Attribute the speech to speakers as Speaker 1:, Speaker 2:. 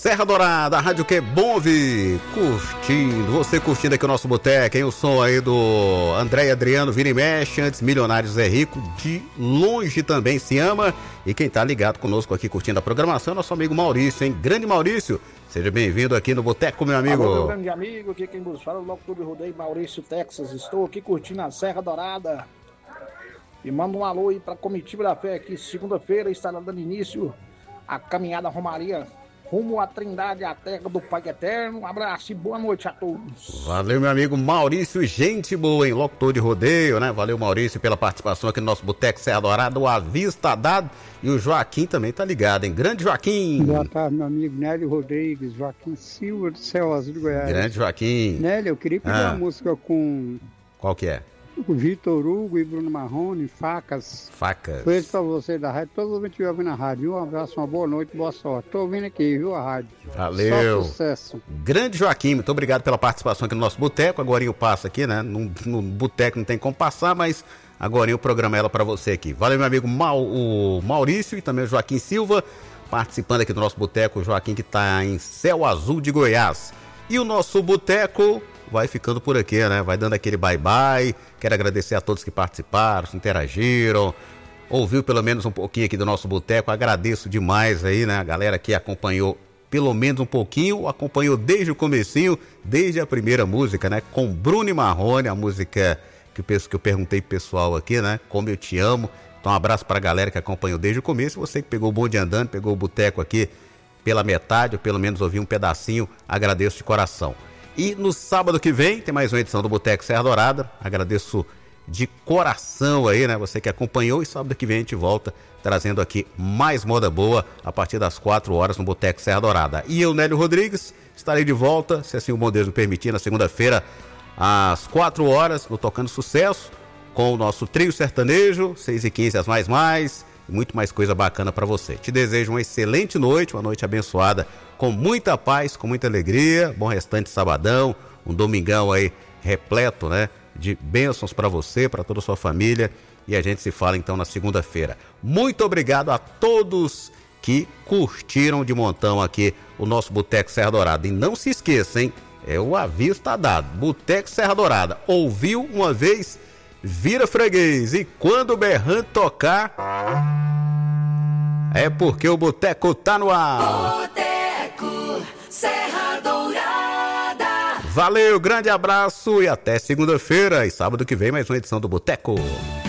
Speaker 1: Serra Dourada, a rádio que é bom ouvir. Você curtindo aqui o nosso boteco, hein? O som aí do André e Adriano, Vira e Mexe, antes Milionários é Rico, de longe também se ama. E quem tá ligado conosco aqui curtindo a programação é nosso amigo Maurício, hein? Grande Maurício, seja bem-vindo aqui no boteco, meu amigo.
Speaker 2: Alô, meu grande amigo, aqui quem nos fala é o locutor de rodeio Maurício, Texas. Estou aqui curtindo a Serra Dourada. E manda um alô aí pra Comitiva da Fé, que segunda-feira estará dando início a caminhada Romaria rumo à Trindade, a terra do Pai Eterno. Um abraço e boa noite a todos.
Speaker 1: Valeu, meu amigo Maurício, gente boa, hein? Locutor de rodeio, né? Valeu, Maurício, pela participação aqui no nosso Boteco Serra Dourada. O aviso tá dado e o Joaquim também tá ligado, hein? Grande Joaquim.
Speaker 3: Boa tarde, meu amigo Nélio Rodrigues, Joaquim Silva do Céu Azul de Goiás.
Speaker 1: Grande Joaquim.
Speaker 3: Nélio, eu queria pedir uma música com...
Speaker 1: Qual que é?
Speaker 3: O Vitor Hugo e Bruno Marrone, Facas.
Speaker 1: Facas.
Speaker 3: Beijo pra você da rádio, todo mundo que estiver ouvindo a rádio. Um abraço, uma boa noite, boa sorte. Tô ouvindo aqui, viu, a rádio.
Speaker 1: Valeu.
Speaker 3: Só sucesso.
Speaker 1: Grande Joaquim, muito obrigado pela participação aqui no nosso boteco. Agora eu passo aqui, né? No boteco não tem como passar, mas agora o programa é ela pra você aqui. Valeu, meu amigo o Maurício e também o Joaquim Silva, participando aqui do nosso boteco. O Joaquim que tá em Céu Azul de Goiás. E o nosso boteco vai ficando por aqui, né? Vai dando aquele bye-bye. Quero agradecer a todos que participaram, se interagiram, ouviu pelo menos um pouquinho aqui do nosso boteco. Agradeço demais aí, né? A galera que acompanhou pelo menos um pouquinho, acompanhou desde o comecinho, desde a primeira música, né? Com Bruno e Marrone, a música que eu perguntei pro pessoal aqui, né? Como eu te amo. Então um abraço pra galera que acompanhou desde o começo. Você que pegou o bonde andando, pegou o boteco aqui pela metade, ou pelo menos ouviu um pedacinho, agradeço de coração. E no sábado que vem tem mais uma edição do Boteco Serra Dourada. Agradeço de coração aí, né? Você que acompanhou, e sábado que vem a gente volta trazendo aqui mais moda boa a partir das 4 horas no Boteco Serra Dourada. E eu, Nélio Rodrigues, estarei de volta, se assim o bom Deus me permitir, na segunda-feira às 4 horas, no Tocando Sucesso, com o nosso trio sertanejo, 6h15 as mais, e muito mais coisa bacana para você. Te desejo uma excelente noite, uma noite abençoada, com muita paz, com muita alegria, bom restante de sabadão, um domingão aí repleto, né, de bênçãos para você, para toda a sua família, e a gente se fala então na segunda-feira. Muito obrigado a todos que curtiram de montão aqui o nosso Boteco Serra Dourada. E não se esqueça, hein, o aviso tá dado, Boteco Serra Dourada, ouviu uma vez, vira freguês, e quando o berrante tocar, é porque o boteco tá no ar.
Speaker 4: Boteco Serra Dourada.
Speaker 1: Valeu, grande abraço e até segunda-feira e sábado que vem mais uma edição do Boteco.